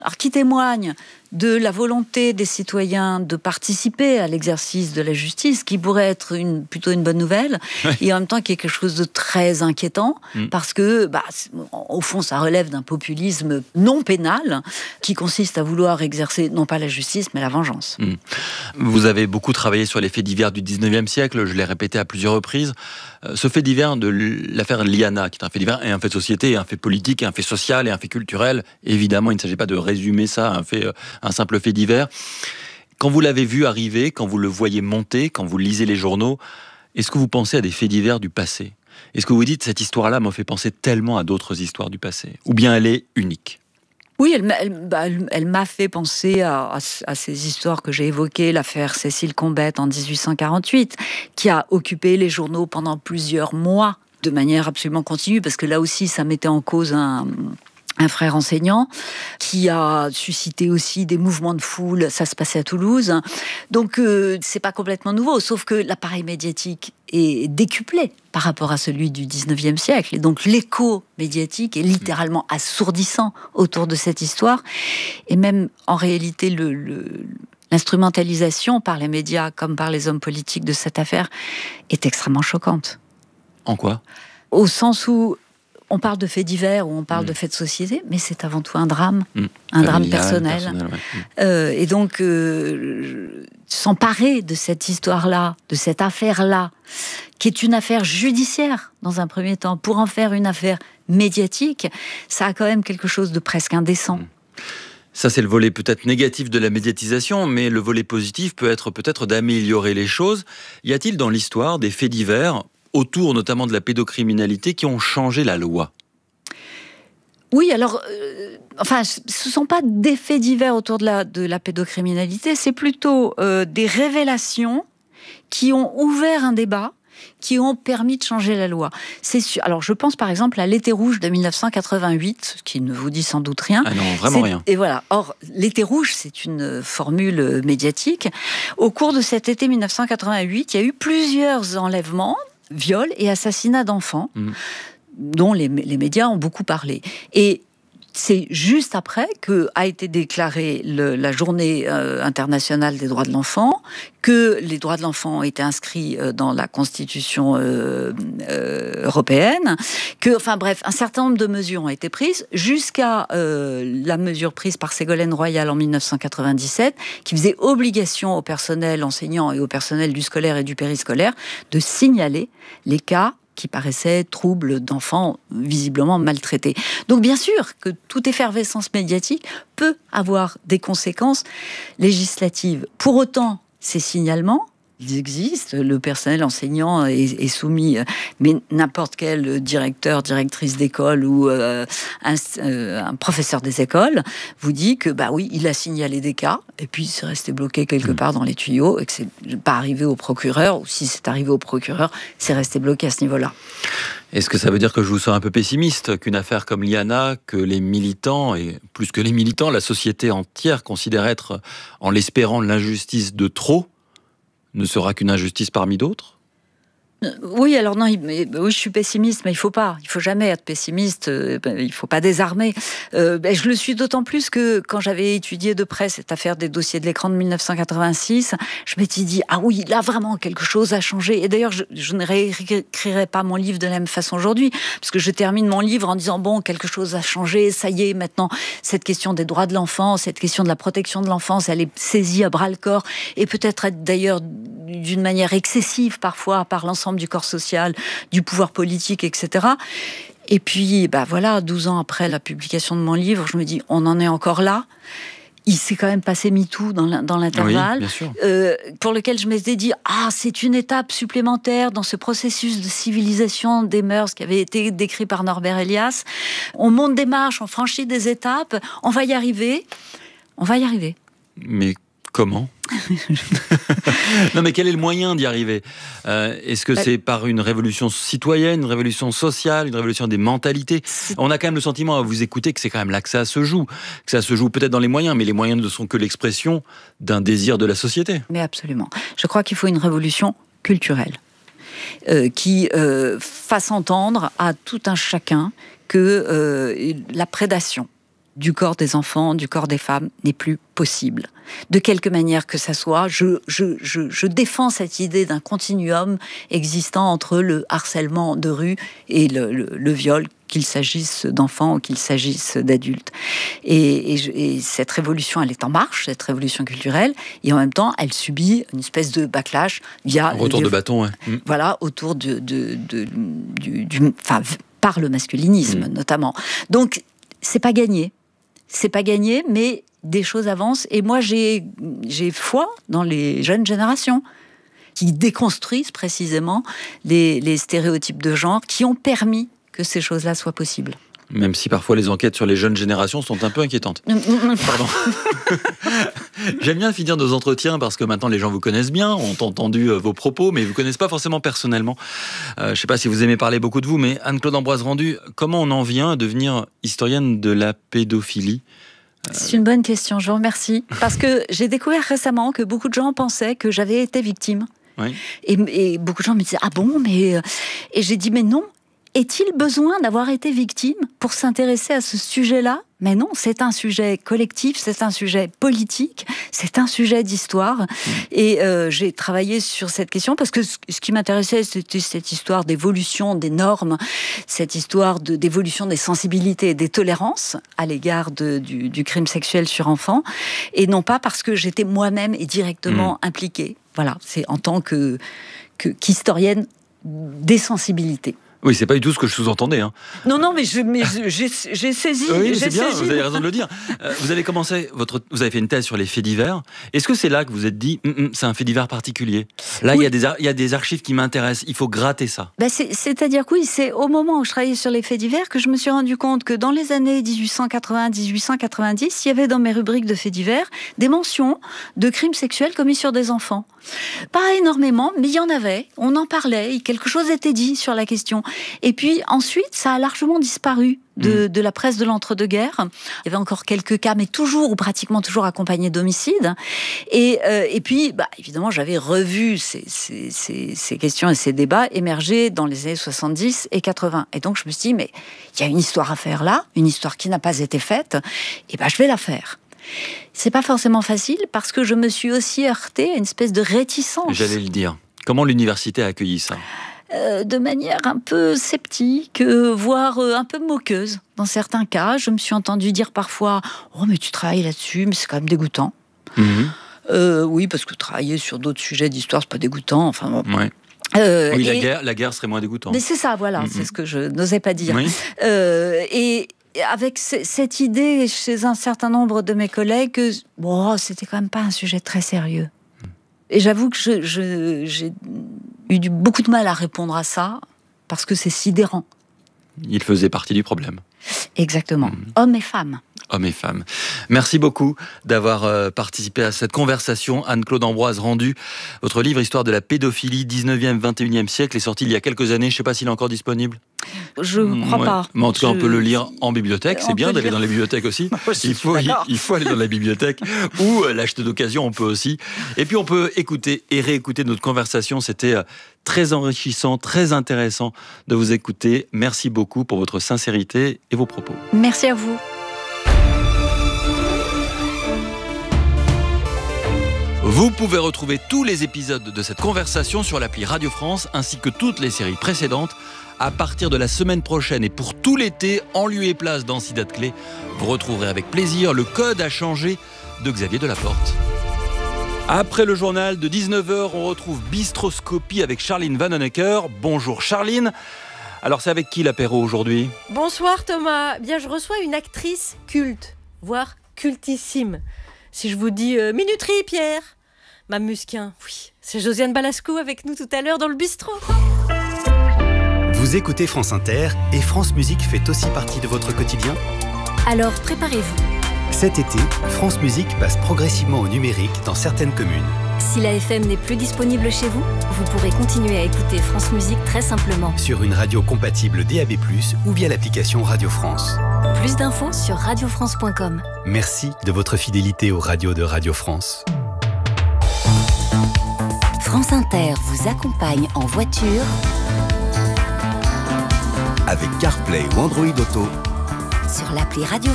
Alors, qui témoigne de la volonté des citoyens de participer à l'exercice de la justice, qui pourrait être plutôt une bonne nouvelle, et en même temps qui est quelque chose de très inquiétant, parce que, au fond, ça relève d'un populisme non pénal, qui consiste à vouloir exercer, non pas la justice, mais la vengeance. Vous avez beaucoup travaillé sur les faits divers du 19e siècle, je l'ai répété à plusieurs reprises. Ce fait divers de l'affaire Liana, qui est un fait divers et un fait de société, et un fait politique, et un fait social, et un fait culturel, évidemment, il ne s'agit pas de résumer ça à un simple fait divers. Quand vous l'avez vu arriver, quand vous le voyez monter, quand vous lisez les journaux, est-ce que vous pensez à des faits divers du passé ? Est-ce que vous dites, cette histoire-là m'a fait penser tellement à d'autres histoires du passé ? Ou bien elle est unique ? Oui, elle m'a fait penser à ces histoires que j'ai évoquées, l'affaire Cécile Combette en 1848, qui a occupé les journaux pendant plusieurs mois, de manière absolument continue, parce que là aussi, ça mettait en cause un frère enseignant, qui a suscité aussi des mouvements de foule. Ça se passait à Toulouse. Donc, c'est pas complètement nouveau, sauf que l'appareil médiatique est décuplé par rapport à celui du 19e siècle. Et donc, l'écho médiatique est littéralement assourdissant autour de cette histoire. Et même, en réalité, l'instrumentalisation par les médias comme par les hommes politiques de cette affaire est extrêmement choquante. En quoi ? Au sens où on parle de faits divers ou on parle de faits de société, mais c'est avant tout un drame, un drame personnel. Et donc, s'emparer de cette histoire-là, de cette affaire-là, qui est une affaire judiciaire dans un premier temps, pour en faire une affaire médiatique, ça a quand même quelque chose de presque indécent. Ça, c'est le volet peut-être négatif de la médiatisation, mais le volet positif peut être peut-être d'améliorer les choses. Y a-t-il dans l'histoire des faits divers autour notamment de la pédocriminalité, qui ont changé la loi ? Oui, alors, ce ne sont pas des faits divers autour de la pédocriminalité, c'est plutôt des révélations qui ont ouvert un débat, qui ont permis de changer la loi. Alors, je pense par exemple à l'été rouge de 1988, qui ne vous dit sans doute rien. Ah non, vraiment rien. Et voilà. Or, l'été rouge, c'est une formule médiatique. Au cours de cet été 1988, il y a eu plusieurs enlèvements, viols et assassinats d'enfants, dont les médias ont beaucoup parlé. Et c'est juste après qu'a été déclarée la journée internationale des droits de l'enfant, que les droits de l'enfant ont été inscrits dans la Constitution européenne, un certain nombre de mesures ont été prises, jusqu'à la mesure prise par Ségolène Royal en 1997, qui faisait obligation au personnel enseignant et au personnel du scolaire et du périscolaire de signaler les cas qui paraissaient troubles d'enfants visiblement maltraités. Donc bien sûr que toute effervescence médiatique peut avoir des conséquences législatives. Pour autant, ces signalements, ils existent, le personnel enseignant est soumis, mais n'importe quel directeur, directrice d'école ou un professeur des écoles vous dit que oui, il a signalé des cas, et puis c'est resté bloqué quelque part dans les tuyaux, et que c'est pas arrivé au procureur, ou si c'est arrivé au procureur, c'est resté bloqué à ce niveau-là. Est-ce que ça veut dire que je vous sens un peu pessimiste, qu'une affaire comme Liana, que les militants, et plus que les militants, la société entière considère être, en l'espérant, l'injustice de trop, ne sera qu'une injustice parmi d'autres ? Oui, alors non, oui, je suis pessimiste, mais il faut jamais être pessimiste, il faut pas désarmer. Je le suis d'autant plus que quand j'avais étudié de près cette affaire des dossiers de l'écran de 1986, je m'étais dit, ah oui, là vraiment quelque chose a changé. Et d'ailleurs, je ne réécrirai pas mon livre de la même façon aujourd'hui, parce que je termine mon livre en disant, bon, quelque chose a changé, ça y est, maintenant, cette question des droits de l'enfant, cette question de la protection de l'enfance, elle est saisie à bras-le-corps, et peut-être d'ailleurs d'une manière excessive parfois par l'ensemble du corps social, du pouvoir politique, etc. Et puis, 12 ans après la publication de mon livre, je me dis, on en est encore là. Il s'est quand même passé MeToo dans l'intervalle, oui, bien sûr. Pour lequel je m'étais dit, c'est une étape supplémentaire dans ce processus de civilisation des mœurs qui avait été décrit par Norbert Elias. On monte des marches, on franchit des étapes, on va y arriver. Mais comment ? Non, mais quel est le moyen d'y arriver ? Est-ce que c'est par une révolution citoyenne, une révolution sociale, une révolution des mentalités ? On a quand même le sentiment à vous écouter que c'est quand même là que ça se joue. Que ça se joue peut-être dans les moyens, mais les moyens ne sont que l'expression d'un désir de la société. Mais absolument. Je crois qu'il faut une révolution culturelle qui fasse entendre à tout un chacun que la prédation du corps des enfants, du corps des femmes, n'est plus possible. De quelque manière que ça soit, je défends cette idée d'un continuum existant entre le harcèlement de rue et le viol, qu'il s'agisse d'enfants ou qu'il s'agisse d'adultes. Et cette révolution, elle est en marche, cette révolution culturelle, et en même temps, elle subit une espèce de backlash via... Un retour de bâton, ouais. Voilà, autour par le masculinisme, notamment. Donc, c'est pas gagné. C'est pas gagné, mais des choses avancent. Et moi, j'ai foi dans les jeunes générations qui déconstruisent précisément les stéréotypes de genre qui ont permis que ces choses-là soient possibles. Même si parfois les enquêtes sur les jeunes générations sont un peu inquiétantes. Pardon. J'aime bien finir nos entretiens parce que maintenant les gens vous connaissent bien, ont entendu vos propos, mais ils ne vous connaissent pas forcément personnellement. Je ne sais pas si vous aimez parler beaucoup de vous, mais Anne-Claude Ambroise Rendu, comment on en vient à devenir historienne de la pédophilie ? C'est une bonne question, je vous remercie. Parce que j'ai découvert récemment que beaucoup de gens pensaient que j'avais été victime. Oui. Et beaucoup de gens me disaient « Ah bon, mais... » Et j'ai dit « Mais non, est-il besoin d'avoir été victime pour s'intéresser à ce sujet-là ? Mais non, c'est un sujet collectif, c'est un sujet politique, c'est un sujet d'histoire. Et j'ai travaillé sur cette question parce que ce qui m'intéressait, c'était cette histoire d'évolution des normes, cette histoire d'évolution des sensibilités et des tolérances à l'égard du crime sexuel sur enfants, et non pas parce que j'étais moi-même et directement impliquée. Voilà, c'est en tant qu'historienne des sensibilités. Oui, c'est pas du tout ce que je sous-entendais. Hein. Non, mais j'ai saisi. Oui, c'est bien, vous avez raison de le dire. Vous avez fait une thèse sur les faits divers. Est-ce que c'est là que vous vous êtes dit, c'est un fait divers particulier ? Là, oui. il y a des archives qui m'intéressent, il faut gratter ça. C'est-à-dire que oui, c'est au moment où je travaillais sur les faits divers que je me suis rendu compte que dans les années 1880-1890, il y avait dans mes rubriques de faits divers des mentions de crimes sexuels commis sur des enfants. Pas énormément, mais il y en avait. On en parlait, quelque chose était dit sur la question. Et puis ensuite, ça a largement disparu de la presse de l'entre-deux-guerres. Il y avait encore quelques cas, mais toujours ou pratiquement toujours accompagnés d'homicides. Et puis, évidemment, j'avais revu ces questions et ces débats émerger dans les années 70 et 80. Et donc, je me suis dit, mais il y a une histoire à faire là, une histoire qui n'a pas été faite, et je vais la faire. C'est pas forcément facile parce que je me suis aussi heurtée à une espèce de réticence. J'allais le dire. Comment l'université a accueilli ça ? De manière un peu sceptique, voire un peu moqueuse. Dans certains cas, je me suis entendue dire parfois « Oh, mais tu travailles là-dessus, mais c'est quand même dégoûtant. » Oui, parce que travailler sur d'autres sujets d'histoire, c'est pas dégoûtant. Enfin, bon. Ouais. Oui, la guerre serait moins dégoûtante. Mais c'est ça, voilà, c'est ce que je n'osais pas dire. Oui. Et avec cette idée chez un certain nombre de mes collègues que c'était quand même pas un sujet très sérieux. Et j'avoue que j'ai eu beaucoup de mal à répondre à ça, parce que c'est sidérant. Il faisait partie du problème. Exactement. Hommes et femmes. Hommes et femmes. Merci beaucoup d'avoir participé à cette conversation. Anne-Claude Ambroise Rendu, votre livre « Histoire de la pédophilie, 19e, 21e siècle » est sorti il y a quelques années. Je ne sais pas s'il est encore disponible. Je ne crois pas. Mais en tout cas, on peut le lire en bibliothèque. C'est bien d'aller dans les bibliothèques aussi. Il faut aller dans la bibliothèque ou l'acheter d'occasion, on peut aussi. Et puis, on peut écouter et réécouter notre conversation. C'était très enrichissant, très intéressant de vous écouter. Merci beaucoup pour votre sincérité et vos propos. Merci à vous. Vous pouvez retrouver tous les épisodes de cette conversation sur l'appli Radio France ainsi que toutes les séries précédentes. À partir de la semaine prochaine et pour tout l'été, en lieu et place dans Ciudad Clé, vous retrouverez avec plaisir le code à changer de Xavier Delaporte. Après le journal de 19h, on retrouve Bistroscopie avec Charline Vanhoenacker. Bonjour Charline. Alors c'est avec qui l'apéro aujourd'hui ? Bonsoir Thomas. Bien, je reçois une actrice culte, voire cultissime. Si je vous dis Minuterie Pierre, Mme Musquin, oui, c'est Josiane Balasco avec nous tout à l'heure dans le bistrot. Vous écoutez France Inter et France Musique fait aussi partie de votre quotidien ? Alors préparez-vous. Cet été, France Musique passe progressivement au numérique dans certaines communes. Si la FM n'est plus disponible chez vous, vous pourrez continuer à écouter France Musique très simplement. Sur une radio compatible DAB+, ou via l'application Radio France. Plus d'infos sur radiofrance.com. Merci de votre fidélité aux radios de Radio France. France Inter vous accompagne en voiture avec CarPlay ou Android Auto sur l'appli Radio